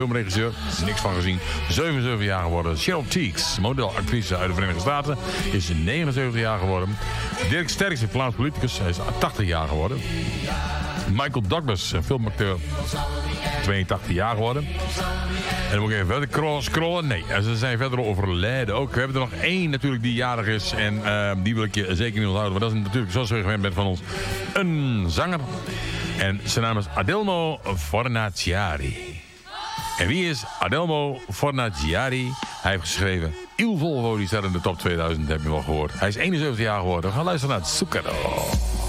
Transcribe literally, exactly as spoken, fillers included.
Filmregisseur, niks van gezien. zevenenzeventig jaar geworden. Cheryl Teagues, modelactrice uit de Verenigde Staten, is negenenzeventig jaar geworden. Dirk Sterckx, Vlaams politicus, hij is tachtig jaar geworden. Michael Douglas, een filmacteur, tweeëntachtig jaar geworden. En dan moet ik even verder scrollen. Nee, ze zijn verder overlijden ook. We hebben er nog één natuurlijk die jarig is. En uh, die wil ik je zeker niet onthouden. Want dat is natuurlijk, zoals je gewend bent van ons, een zanger. En zijn naam is Adelmo Fornaciari. En wie is Adelmo Fornaciari? Hij heeft geschreven Il Volvo, die staat in de top tweeduizend, heb je wel gehoord. Hij is eenenzeventig jaar geworden. We gaan luisteren naar Zucchero.